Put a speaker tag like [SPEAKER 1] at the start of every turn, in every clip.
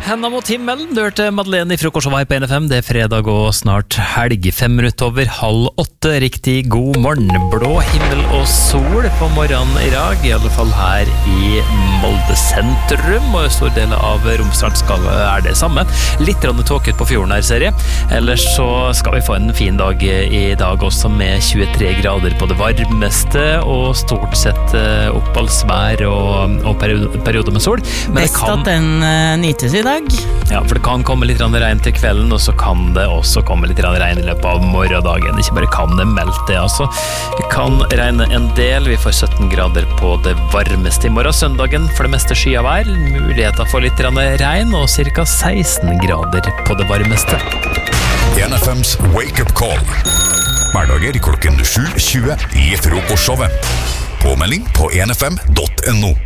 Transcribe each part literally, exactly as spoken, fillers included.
[SPEAKER 1] Henda mot himmelen, du hørte Madeleine i frokostshowet på N F M. Det er fredag og snart helg, fem minutter over halv åtte. Riktig god morgen. Blå himmel og sol på morgenen i dag, i alle fall her i Molde sentrum, og stor del av Romsdalen skal er det samme. Litt rann tåket på fjorden her, ser jeg. Ellers så skal vi få en fin dag i dag også, med tjuetre grader på det varmeste, og stort sett oppholdsvær og, og perioder med sol. Men
[SPEAKER 2] Best kan... at den uh, nytes i dag.
[SPEAKER 1] Ja, for det kan komme litt regn til kvelden, og så kan det også komme litt regn i løpet av morgendagen. Ikke bare kan det melte, altså. Det kan regne en del. Vi får sytten grader på det varmeste i morgen. Søndagen for det meste sky av vær. Muligheter for litt regn, og cirka seksten grader på det varmeste.
[SPEAKER 3] N F M's Wake Up Call. Hverdager klokken sju tjue i frokostshowet. Påmelding på n f m dot n o.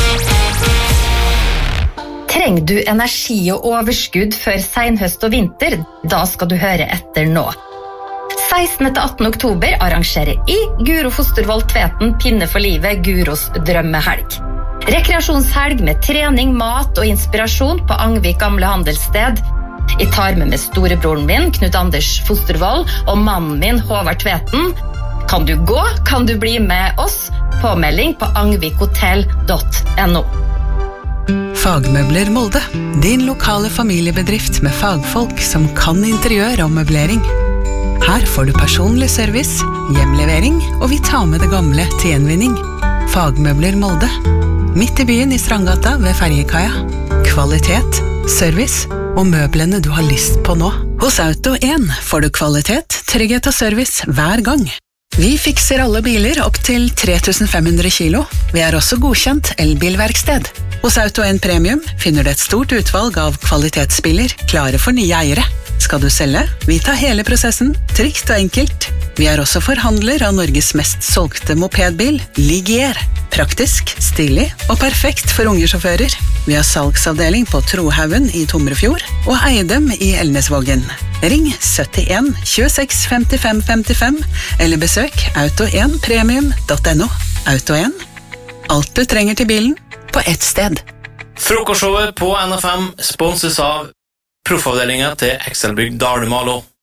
[SPEAKER 4] Trenger du energi og overskudd før senhøst og vinter? Da skal du høre etter nå. sekstende til attende oktober arrangerer i Guro Fostervold Tveten Pinne for livet Guros drømmehelg. Rekreasjonshelg med trening, mat og inspirasjon på Angvik gamle handelssted. Jeg tar med med storebroren min, Knut Anders Fostervold, og mannen min, Håvard Tveten. Kan du gå, kan du bli med oss. Påmelding på angvikhotell dot n o.
[SPEAKER 5] Fagmøbler Molde, din lokale familiebedrift med fagfolk som kan interiør og møblering. Her får du personlig service, hjemlevering, og vi tar med det gamle til gjenvinning. Fagmøbler Molde, midt i byen i Strandgata ved Ferjekaia. Kvalitet, service og møblene du har lyst på nå. Hos Auto en får du kvalitet, trygghet og service hver gang. Vi fikser alle biler opp til tre tusen fem hundre kilo. Vi er også godkjent elbilverksted. Hos Auto en Premium finner du et stort utvalg av kvalitetsbiler klare for nye eiere. Skal du selge? Vi tar hele prosessen, trygt og enkelt. Vi er også forhandler av Norges mest solgte mopedbil, Ligier. Praktisk, stilig og perfekt for unge sjåfører. Vi har salgsavdeling på Trohaugen i Tomrefjord og Eidem i Elnesvågen. Ring syttien tjueseks femtifem femtifem eller besøk auto en premium dot n o. Auto en. Alt du trenger til bilen på ett sted.
[SPEAKER 6] Frokostshowet på N F M sponses av proffavdelingen til Excelbygg Dalumalo.